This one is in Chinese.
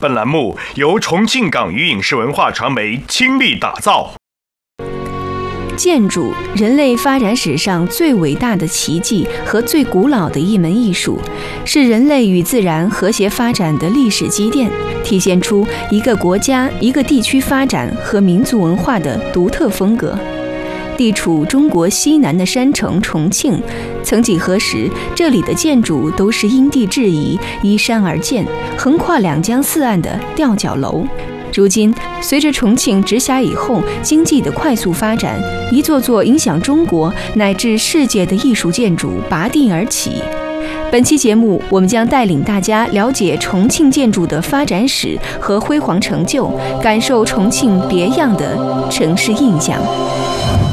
本栏目由重庆港娱影视文化传媒倾力打造。 建筑，人类发展史上最伟大的奇迹和最古老的一门艺术，是人类与自然和谐发展的历史积淀，体现出一个国家、一个地区发展和民族文化的独特风格。地处中国西南的山城重庆，曾几何时，这里的建筑都是因地制宜、依山而建，横跨两江四岸的吊脚楼。如今，随着重庆直辖以后经济的快速发展，一座座影响中国乃至世界的艺术建筑拔地而起。本期节目，我们将带领大家了解重庆建筑的发展史和辉煌成就，感受重庆别样的城市印象。